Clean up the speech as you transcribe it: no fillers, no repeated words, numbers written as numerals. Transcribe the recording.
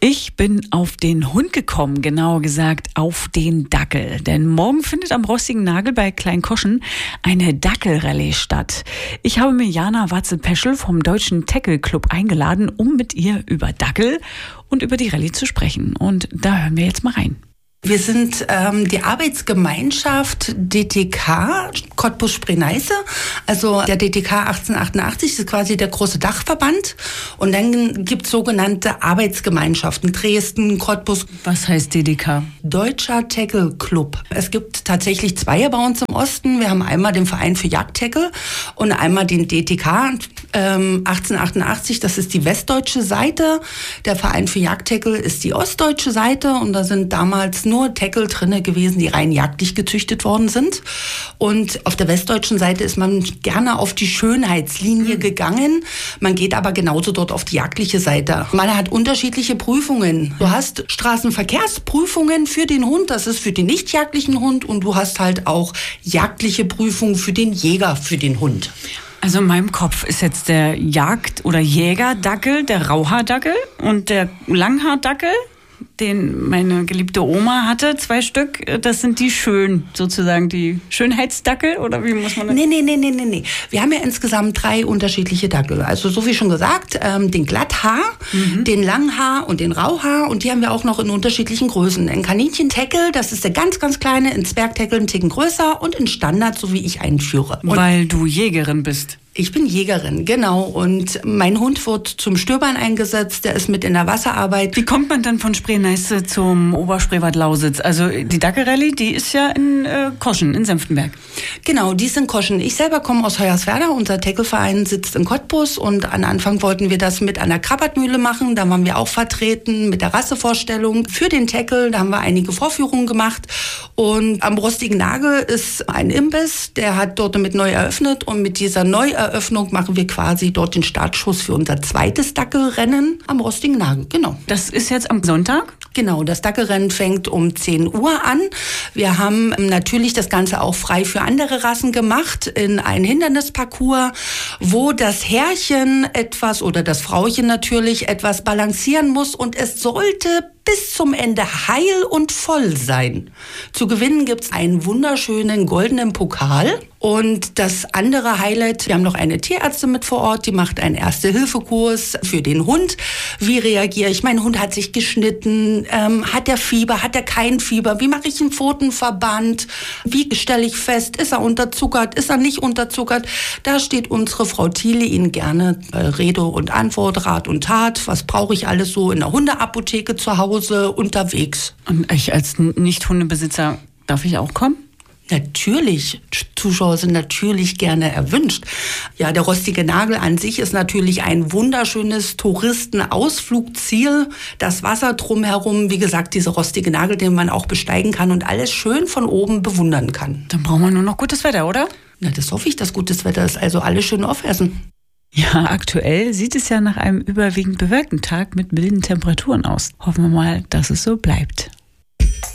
Ich bin auf den Hund gekommen, genauer gesagt auf den Dackel. Denn morgen findet am Rostigen Nagel bei Kleinkoschen eine Dackelrallye statt. Ich habe mir Jana Watzel-Peschel vom Deutschen Tackle Club eingeladen, um mit ihr über Dackel und über die Rallye zu sprechen. Und da hören wir jetzt mal rein. Wir sind die Arbeitsgemeinschaft DTK Cottbus-Spree-Neiße, also der DTK 1888 ist quasi der große Dachverband und dann gibt es sogenannte Arbeitsgemeinschaften, Dresden, Cottbus. Was heißt DTK? Deutscher Tackle Club. Es gibt tatsächlich zwei bei uns im Osten. Wir haben einmal den Verein für Jagdtackle und einmal den DTK 1888, das ist die westdeutsche Seite. Der Verein für Jagdtackle ist die ostdeutsche Seite und da sind damals nur Tackle drinne gewesen, die rein jagdlich gezüchtet worden sind. Und auf der westdeutschen Seite ist man gerne auf die Schönheitslinie gegangen. Man geht aber genauso dort auf die jagdliche Seite. Man hat unterschiedliche Prüfungen. Du hast Straßenverkehrsprüfungen für den Hund, das ist für den nicht jagdlichen Hund. Und du hast halt auch jagdliche Prüfungen für den Jäger, für den Hund. Also in meinem Kopf ist jetzt der Jagd- oder Jägerdackel, der Rauhaardackel und der Langhaardackel, den meine geliebte Oma hatte, 2 Stück, das sind die sozusagen die Schönheitsdackel, oder wie muss man das? Nee. Wir haben ja insgesamt 3 unterschiedliche Dackel. Also so wie schon gesagt, den Glatthaar, den Langhaar und den Rauhaar und die haben wir auch noch in unterschiedlichen Größen. Ein Kaninchen-Tackle, das ist der ganz, ganz kleine, ein Zwergtackle einen Ticken größer und in Standard, so wie ich einen führe. Und weil du Jägerin bist. Ich bin Jägerin, genau. Und mein Hund wird zum Stöbern eingesetzt, der ist mit in der Wasserarbeit. Wie kommt man dann von Spree-Neiße zum Oberspreewald-Lausitz? Also die Dackelrallye, die ist ja in Koschen, in Senftenberg. Genau, die ist in Koschen. Ich selber komme aus Hoyerswerda, unser Tackle-Verein sitzt in Cottbus und am Anfang wollten wir das mit einer Krabbertmühle machen. Da waren wir auch vertreten mit der Rassevorstellung für den Tackle. Da haben wir einige Vorführungen gemacht. Und am Rostigen Nagel ist ein Imbiss, der hat dort mit neu eröffnet und mit dieser Neueröffnung machen wir quasi dort den Startschuss für unser zweites Dackelrennen am Rostigen Nagel. Genau. Das ist jetzt am Sonntag? Genau, das Dackelrennen fängt um 10 Uhr an. Wir haben natürlich das Ganze auch frei für andere Rassen gemacht in ein Hindernisparcours, wo das Herrchen etwas oder das Frauchen natürlich etwas balancieren muss und es sollte bis zum Ende heil und voll sein. Zu gewinnen gibt's einen wunderschönen goldenen Pokal. Und das andere Highlight, wir haben noch eine Tierärztin mit vor Ort, die macht einen Erste-Hilfe-Kurs für den Hund. Wie reagiere ich? Mein Hund hat sich geschnitten. Hat er Fieber? Hat er kein Fieber? Wie mache ich einen Pfotenverband? Wie stelle ich fest, ist er unterzuckert? Ist er nicht unterzuckert? Da steht unsere Frau Thiele Ihnen gerne Rede und Antwort, Rat und Tat. Was brauche ich alles so in der Hundeapotheke zu Hause unterwegs? Und ich als Nicht-Hundebesitzer, darf ich auch kommen? Natürlich, Zuschauer sind natürlich gerne erwünscht. Ja, der Rostige Nagel an sich ist natürlich ein wunderschönes Touristenausflugsziel. Das Wasser drumherum, wie gesagt, dieser Rostige Nagel, den man auch besteigen kann und alles schön von oben bewundern kann. Dann brauchen wir nur noch gutes Wetter, oder? Na, das hoffe ich, dass gutes Wetter ist. Also alles schön aufessen. Ja, aktuell sieht es ja nach einem überwiegend bewölkten Tag mit milden Temperaturen aus. Hoffen wir mal, dass es so bleibt.